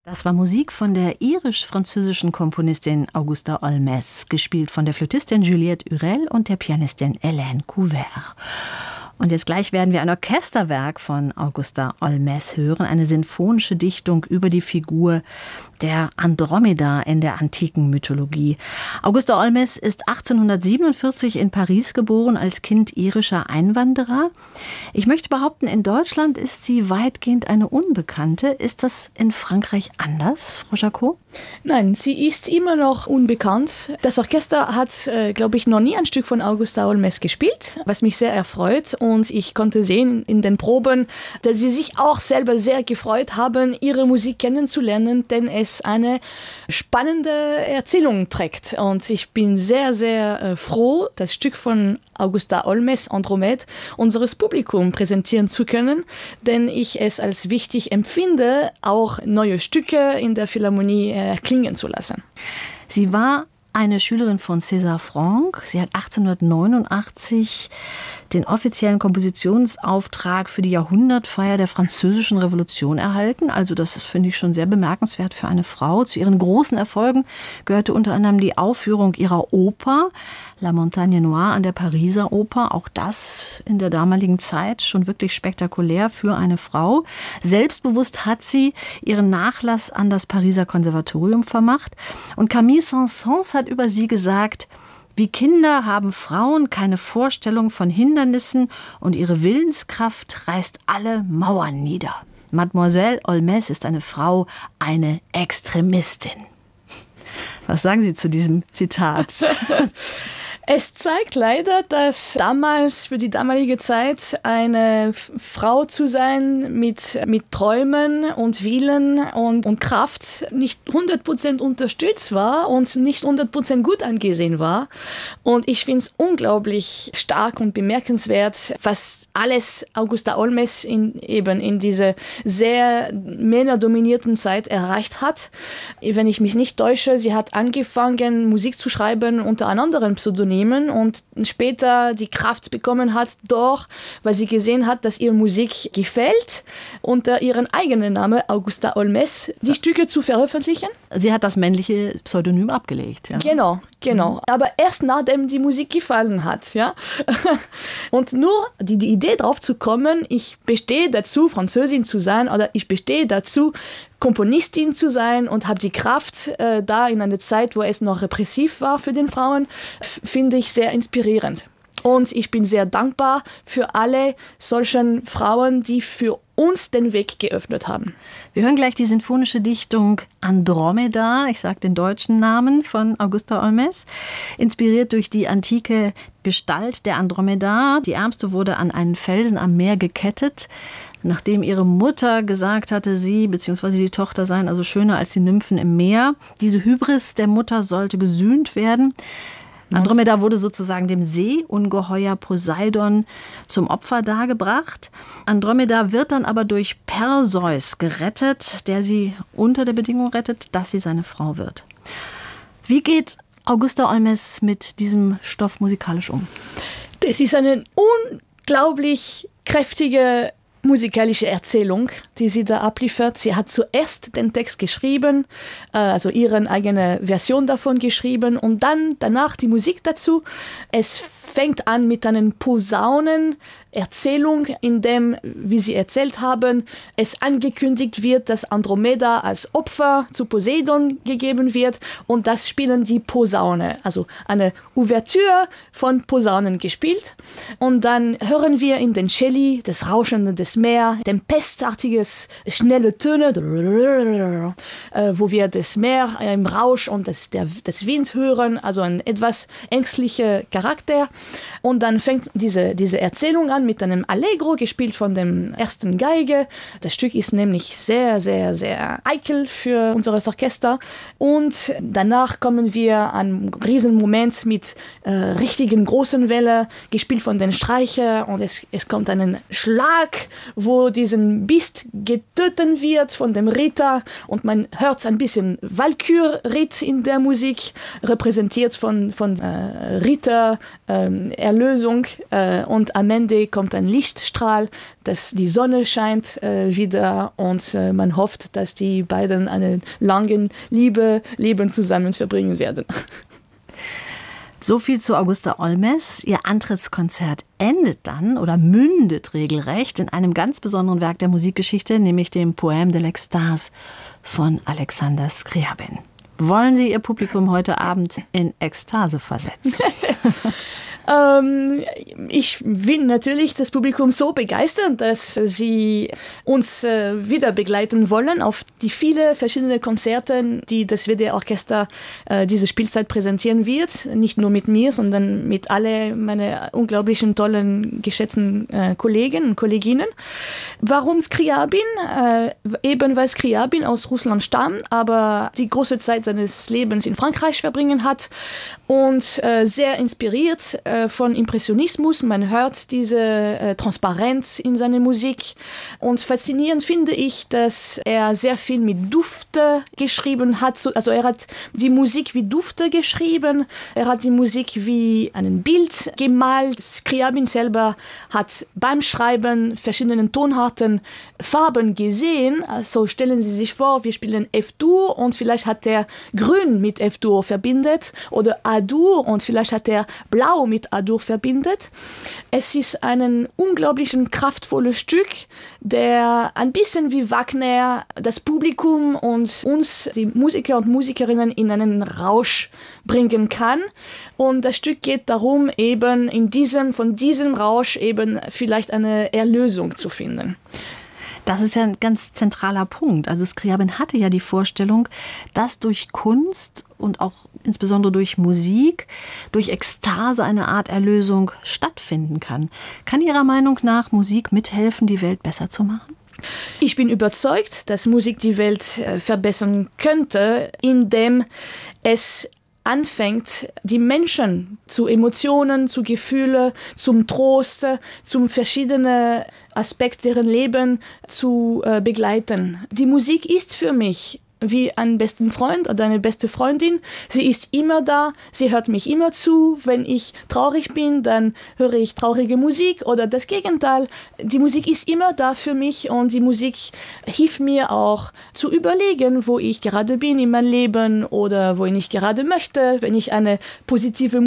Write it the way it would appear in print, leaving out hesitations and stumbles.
Das war Musik von der irisch-französischen Komponistin Augusta Olmès, gespielt von der Flötistin Juliette Hurel und der Pianistin Hélène Couvert. Und jetzt gleich werden wir ein Orchesterwerk von Augusta Olmès hören, eine sinfonische Dichtung über die Figur der Andromeda in der antiken Mythologie. Augusta Olmès ist 1847 in Paris geboren, als Kind irischer Einwanderer. Ich möchte behaupten, in Deutschland ist sie weitgehend eine Unbekannte. Ist das in Frankreich anders, Frau Jacot? Nein, sie ist immer noch unbekannt. Das Orchester hat, glaube ich, noch nie ein Stück von Augusta Olmès gespielt, was mich sehr erfreut. Und ich konnte sehen in den Proben, dass sie sich auch selber sehr gefreut haben, ihre Musik kennenzulernen, denn es eine spannende Erzählung trägt. Und ich bin sehr, sehr froh, das Stück von Augusta Olmès, Andromede, unseres Publikum präsentieren zu können, denn ich es als wichtig empfinde, auch neue Stücke in der Philharmonie erklingen zu lassen. Sie war eine Schülerin von César Franck. Sie hat 1889 den offiziellen Kompositionsauftrag für die Jahrhundertfeier der Französischen Revolution erhalten. Also das finde ich schon sehr bemerkenswert für eine Frau. Zu ihren großen Erfolgen gehörte unter anderem die Aufführung ihrer Oper La Montagne Noire an der Pariser Oper. Auch das in der damaligen Zeit schon wirklich spektakulär für eine Frau. Selbstbewusst hat sie ihren Nachlass an das Pariser Konservatorium vermacht. Und Camille Saint-Saëns hat über sie gesagt: Wie Kinder haben Frauen keine Vorstellung von Hindernissen und ihre Willenskraft reißt alle Mauern nieder. Mademoiselle Olmès ist eine Frau, eine Extremistin. Was sagen Sie zu diesem Zitat? Es zeigt leider, dass damals, für die damalige Zeit, eine Frau zu sein mit Träumen und Willen und Kraft nicht 100% unterstützt war und nicht 100% gut angesehen war. Und ich finde es unglaublich stark und bemerkenswert, was alles Augusta Olmès in dieser sehr männerdominierten Zeit erreicht hat. Wenn ich mich nicht täusche, sie hat angefangen, Musik zu schreiben unter einem anderen Pseudonym und später die Kraft bekommen hat, doch, weil sie gesehen hat, dass ihre Musik gefällt, unter ihren eigenen Namen Augusta Olmès die Stücke zu veröffentlichen. Sie hat das männliche Pseudonym abgelegt. Ja? Genau. Aber erst nachdem die Musik gefallen hat. Ja? Und nur die Idee drauf zu kommen, ich bestehe dazu, Französin zu sein, oder ich bestehe dazu, Komponistin zu sein und habe die Kraft da in einer Zeit, wo es noch repressiv war für den Frauen, finde ich sehr inspirierend. Und ich bin sehr dankbar für alle solchen Frauen, die für uns den Weg geöffnet haben. Wir hören gleich die sinfonische Dichtung Andromeda, ich sage den deutschen Namen, von Augusta Olmès, inspiriert durch die antike Gestalt der Andromeda. Die Ärmste wurde an einen Felsen am Meer gekettet, nachdem ihre Mutter gesagt hatte, sie bzw. die Tochter seien also schöner als die Nymphen im Meer. Diese Hybris der Mutter sollte gesühnt werden. Andromeda wurde sozusagen dem Seeungeheuer Poseidon zum Opfer dargebracht. Andromeda wird dann aber durch Perseus gerettet, der sie unter der Bedingung rettet, dass sie seine Frau wird. Wie geht Augusta Olmès mit diesem Stoff musikalisch um? Das ist eine unglaublich kräftige musikalische Erzählung, die sie da abliefert. Sie hat zuerst den Text geschrieben, also ihre eigene Version davon geschrieben und dann danach die Musik dazu. Es fängt an mit einer Posaunenerzählung, in dem, wie Sie erzählt haben, es angekündigt wird, dass Andromeda als Opfer zu Poseidon gegeben wird und das spielen die Posaune, also eine Ouvertüre von Posaunen gespielt. Und dann hören wir in den Celli das Rauschen des Meeres, tempestartiges, schnelle Töne, wo wir das Meer im Rausch und das Wind hören, also ein etwas ängstlicher Charakter. Und dann fängt diese Erzählung an mit einem Allegro, gespielt von dem ersten Geige. Das Stück ist nämlich sehr, sehr, sehr eitel für unser Orchester. Und danach kommen wir an einen riesen Moment mit richtigen großen Wellen, gespielt von den Streichern. Und es kommt einen Schlag, wo diesen Biest getötet wird von dem Ritter. Und man hört ein bisschen Walküre-Ritt in der Musik, repräsentiert von Ritter Erlösung und am Ende kommt ein Lichtstrahl, dass die Sonne scheint wieder und man hofft, dass die beiden einen langen Leben zusammen verbringen werden. So viel zu Augusta Olmes. Ihr Antrittskonzert endet dann oder mündet regelrecht in einem ganz besonderen Werk der Musikgeschichte, nämlich dem Poème de l'Extase von Alexander Scriabin. Wollen Sie Ihr Publikum heute Abend in Ekstase versetzen? Ich will natürlich das Publikum so begeistern, dass sie uns wieder begleiten wollen auf die viele verschiedene Konzerte, die das WDR-Orchester diese Spielzeit präsentieren wird. Nicht nur mit mir, sondern mit alle meine unglaublichen, tollen, geschätzten Kollegen und Kolleginnen. Warum Scriabin? Eben weil Scriabin aus Russland stammt, aber die große Zeit seines Lebens in Frankreich verbringen hat und sehr inspiriert von Impressionismus. Man hört diese Transparenz in seiner Musik. Und faszinierend finde ich, dass er sehr viel mit Düfte geschrieben hat. Also er hat die Musik wie Düfte geschrieben. Er hat die Musik wie ein Bild gemalt. Scriabin selber hat beim Schreiben verschiedenen tonharten Farben gesehen. Also stellen Sie sich vor, wir spielen F-Dur und vielleicht hat er Grün mit F-Dur verbindet oder A-Dur und vielleicht hat er Blau mit A-Dur verbindet. Es ist ein unglaublich kraftvolles Stück, der ein bisschen wie Wagner das Publikum und uns, die Musiker und Musikerinnen, in einen Rausch bringen kann. Und das Stück geht darum, eben von diesem Rausch eben vielleicht eine Erlösung zu finden. Das ist ja ein ganz zentraler Punkt. Also Scriabin hatte ja die Vorstellung, dass durch Kunst und auch insbesondere durch Musik, durch Ekstase eine Art Erlösung stattfinden kann. Kann Ihrer Meinung nach Musik mithelfen, die Welt besser zu machen? Ich bin überzeugt, dass Musik die Welt verbessern könnte, indem es anfängt, die Menschen zu Emotionen, zu Gefühle, zum Trost, zum verschiedenen Aspekt deren Leben zu begleiten. Die Musik ist für mich wie einen besten Freund oder eine beste Freundin. Sie ist immer da, sie hört mich immer zu. Wenn ich traurig bin, dann höre ich traurige Musik oder das Gegenteil. Die Musik ist immer da für mich und die Musik hilft mir auch zu überlegen, wo ich gerade bin in meinem Leben oder wohin ich gerade möchte. Wenn ich eine positive